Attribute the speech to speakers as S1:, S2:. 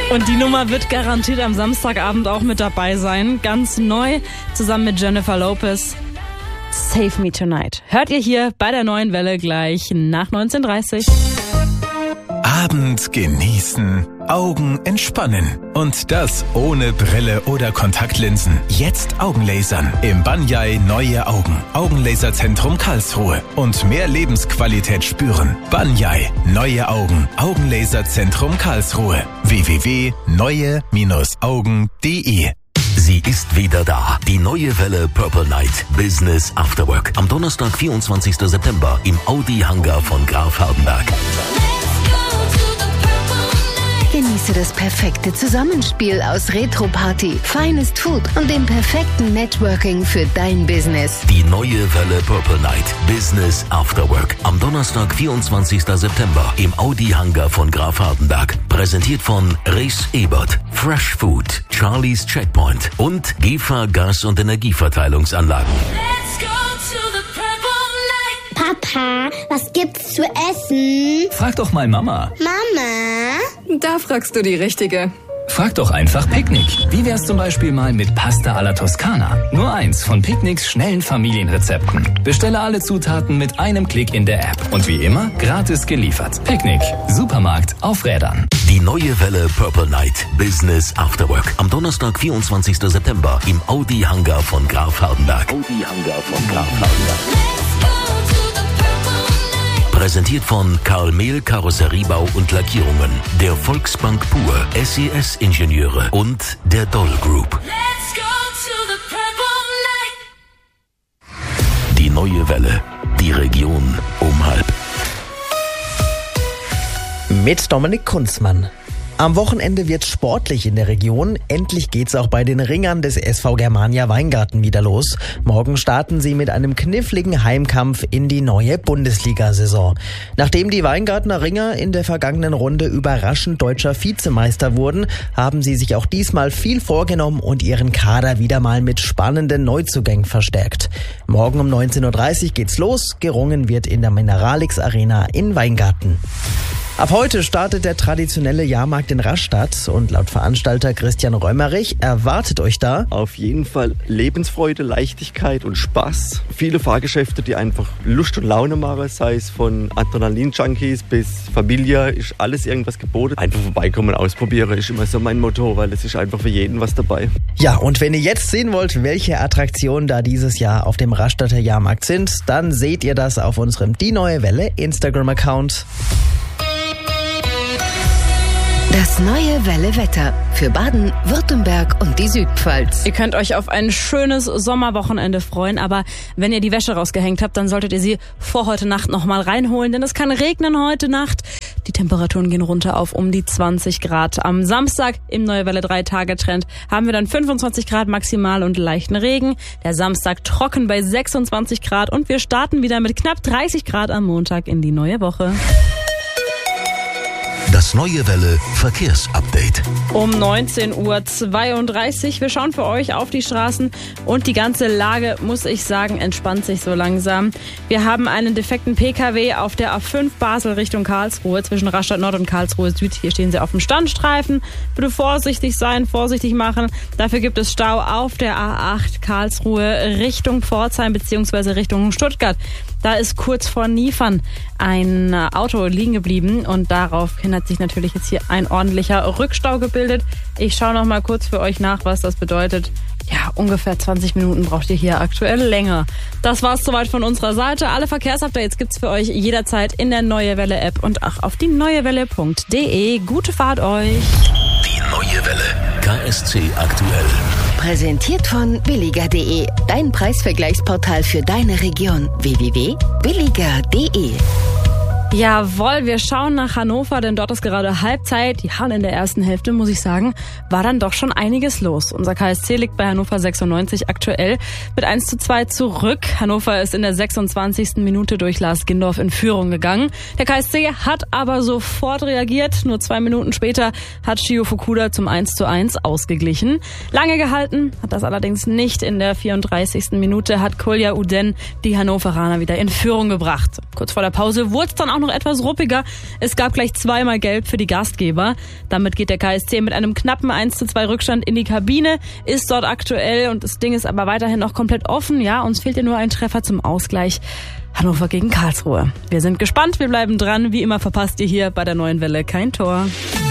S1: Und die Nummer wird garantiert am Samstagabend auch mit dabei sein. Ganz neu, zusammen mit Jennifer Lopez. Save Me Tonight. Hört ihr hier bei der Neuen Welle gleich nach 19:30.
S2: Abend genießen, Augen entspannen. Und das ohne Brille oder Kontaktlinsen. Jetzt Augenlasern im Banyai Neue Augen. Augenlaserzentrum Karlsruhe. Und mehr Lebensqualität spüren. Banyai Neue Augen. Augenlaserzentrum Karlsruhe. www.neue-augen.de.
S3: Sie ist wieder da. Die Neue Welle Purple Night Business After Work. Am Donnerstag, 24. September im Audi Hangar von Graf Hardenberg.
S4: Genieße das perfekte Zusammenspiel aus Retro-Party, Finest Food und dem perfekten Networking für dein Business.
S3: Die Neue Welle Purple Night Business After Work. Am Donnerstag, 24. September im Audi Hangar von Graf Hardenberg. Präsentiert von Res Ebert, Fresh Food, Charlie's Checkpoint und GEFA Gas- und Energieverteilungsanlagen.
S5: Papa, was gibt's zu essen?
S6: Frag doch mal Mama.
S5: Mama?
S7: Da fragst du die Richtige.
S6: Frag doch einfach Picknick. Wie wär's zum Beispiel mal mit Pasta alla Toskana? Nur eins von Picknicks schnellen Familienrezepten. Bestelle alle Zutaten mit einem Klick in der App. Und wie immer, gratis geliefert. Picknick. Supermarkt auf Rädern.
S3: Die Neue Welle Purple Night Business After Work. Am Donnerstag, 24. September im Audi Hangar von Graf Hardenberg. Audi Hangar von Graf Hardenberg. Präsentiert von Karl Mehl Karosseriebau und Lackierungen, der Volksbank Pur, SES Ingenieure und der Doll Group. Die Neue Welle, die Region um 12:30.
S8: Mit Dominik Kunzmann. Am Wochenende wird's sportlich in der Region. Endlich geht's auch bei den Ringern des SV Germania Weingarten wieder los. Morgen starten sie mit einem kniffligen Heimkampf in die neue Bundesliga-Saison. Nachdem die Weingartner Ringer in der vergangenen Runde überraschend deutscher Vizemeister wurden, haben sie sich auch diesmal viel vorgenommen und ihren Kader wieder mal mit spannenden Neuzugängen verstärkt. Morgen um 19:30 Uhr geht's los. Gerungen wird in der Mineralix Arena in Weingarten. Ab heute startet der traditionelle Jahrmarkt in Rastatt und laut Veranstalter Christian Römerich erwartet euch da
S9: auf jeden Fall Lebensfreude, Leichtigkeit und Spaß. Viele Fahrgeschäfte, die einfach Lust und Laune machen, sei es von Adrenalin-Junkies bis Familie, ist alles irgendwas geboten. Einfach vorbeikommen, ausprobieren ist immer so mein Motto, weil es ist einfach für jeden was dabei.
S8: Ja, und wenn ihr jetzt sehen wollt, welche Attraktionen da dieses Jahr auf dem Rastatter Jahrmarkt sind, dann seht ihr das auf unserem Die Neue Welle Instagram-Account.
S4: Das Neue Welle Wetter für Baden, Württemberg und die Südpfalz.
S1: Ihr könnt euch auf ein schönes Sommerwochenende freuen, aber wenn ihr die Wäsche rausgehängt habt, dann solltet ihr sie vor heute Nacht nochmal reinholen, denn es kann regnen heute Nacht. Die Temperaturen gehen runter auf um die 20 Grad. Am Samstag im Neue Welle 3-Tage-Trend haben wir dann 25 Grad maximal und leichten Regen. Der Samstag trocken bei 26 Grad und wir starten wieder mit knapp 30 Grad am Montag in die neue Woche.
S3: Das Neue Welle Verkehrsupdate.
S1: Um 19:32 Uhr. Wir schauen für euch auf die Straßen und die ganze Lage, muss ich sagen, entspannt sich so langsam. Wir haben einen defekten PKW auf der A5 Basel Richtung Karlsruhe zwischen Rastatt Nord und Karlsruhe Süd. Hier stehen sie auf dem Standstreifen. Bitte vorsichtig sein, vorsichtig machen. Dafür gibt es Stau auf der A8 Karlsruhe Richtung Pforzheim bzw. Richtung Stuttgart. Da ist kurz vor Niefern ein Auto liegen geblieben und daraufhin hat sich natürlich jetzt hier ein ordentlicher Rückstau gebildet. Ich schaue noch mal kurz für euch nach, was das bedeutet. Ja, ungefähr 20 Minuten braucht ihr hier aktuell länger. Das war's soweit von unserer Seite. Alle Verkehrsupdates gibt's für euch jederzeit in der Neue Welle App und auch auf die neuewelle.de. Gute Fahrt euch.
S3: Die Neue Welle KSC aktuell.
S4: Präsentiert von billiger.de, dein Preisvergleichsportal für deine Region. www.billiger.de.
S1: Jawohl, wir schauen nach Hannover, denn dort ist gerade Halbzeit. Ja, und in der ersten Hälfte, muss ich sagen, war dann doch schon einiges los. Unser KSC liegt bei Hannover 96 aktuell mit 1:2 zurück. Hannover ist in der 26. Minute durch Lars Gindorf in Führung gegangen. Der KSC hat aber sofort reagiert. Nur 2 Minuten später hat Shio Fukuda zum 1:1 ausgeglichen. Lange gehalten hat das allerdings nicht. In der 34. Minute hat Kolja Uden die Hannoveraner wieder in Führung gebracht. Kurz vor der Pause wurde es dann auch auch noch etwas ruppiger. Es gab gleich zweimal Gelb für die Gastgeber. Damit geht der KSC mit einem knappen 1:2 Rückstand in die Kabine, ist dort aktuell und das Ding ist aber weiterhin noch komplett offen. Ja, uns fehlt ja nur ein Treffer zum Ausgleich. Hannover gegen Karlsruhe. Wir sind gespannt, wir bleiben dran. Wie immer verpasst ihr hier bei der Neuen Welle kein Tor.